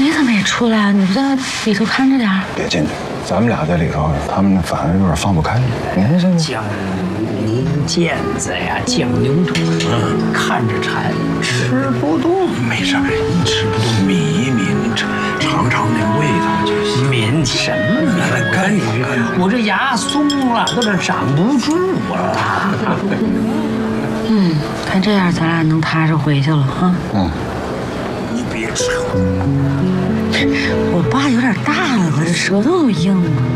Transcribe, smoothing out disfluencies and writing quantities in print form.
你怎么也出来啊？你不在里头看着点儿？ 别进去，咱们俩在里头，他们反而有点放不开。你看这酱泥毽子呀，酱牛肚，看着馋，吃不动。 没事儿，你吃不动抿一抿，尝尝那味道就行。 抿什么抿？ 干你我这牙松了，都这长不住了。 看这样咱俩能踏实回去了啊。 你别吃。 我爸有点大了，我这舌头都硬了。